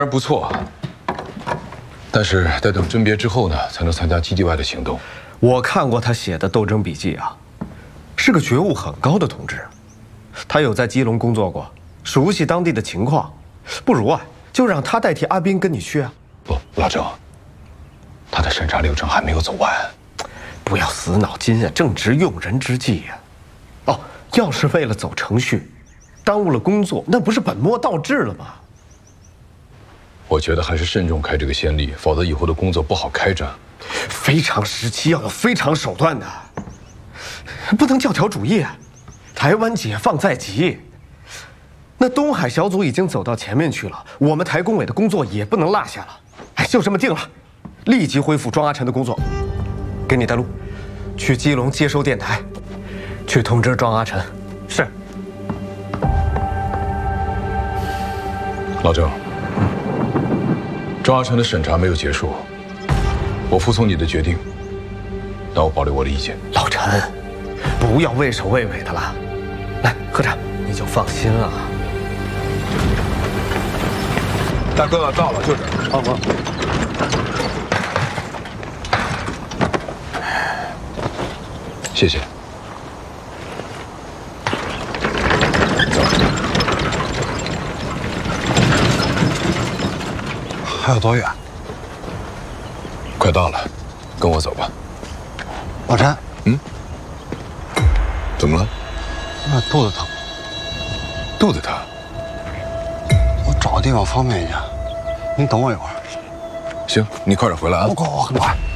然不错，但是得等甄别之后呢，才能参加基地外的行动。 我看过他写的斗争笔记啊，是个觉悟很高的同志。他有在基隆工作过，熟悉当地的情况。不如啊，就让他代替阿斌跟你去啊。 不，老郑，他的审查流程还没有走完。 不要死脑筋啊，正值用人之际呀。哦，要是为了走程序，耽误了工作，那不是本末倒置了吗？ 我觉得还是慎重开这个先例，否则以后的工作不好开展。 非常时期要有非常手段的，不能教条主义啊！台湾解放在即，那东海小组已经走到前面去了，我们台工委的工作也不能落下了。哎，就这么定了，立即恢复庄阿晨的工作。给你带路，去基隆接收电台，去通知庄阿晨。是。 老郑，庄阿晨的审查没有结束，我服从你的决定，但我保留我的意见。 老陈，不要畏首畏尾的了。来，科长，你就放心了。 大哥到了，就这。好，哥。 谢谢。走。 还有多远？ 快到了，跟我走吧。 老陈， 怎么了？ 我肚子疼。 肚子疼？ 我找个地方方便一下，您等我一会儿。 行，你快点回来啊！ 我很快。